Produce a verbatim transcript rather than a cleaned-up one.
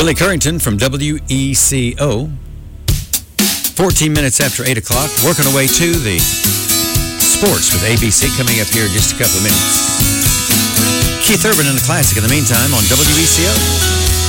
Billy Currington from W E C O. fourteen minutes after eight o'clock, working our way to the sports with A B C coming up here in just a couple of minutes. Keith Urban and the Classic in the meantime on W E C O.